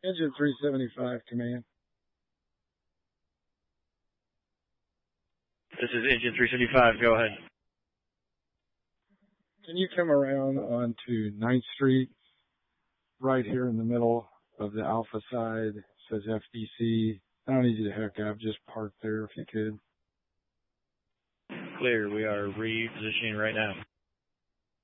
Engine 375, command. This is Engine 375. Go ahead. Can you come around onto 9th Street, right here in the middle of the Alpha side? It says FDC. I don't need you to hook up. Just park there if you could. Clear. We are repositioning right now.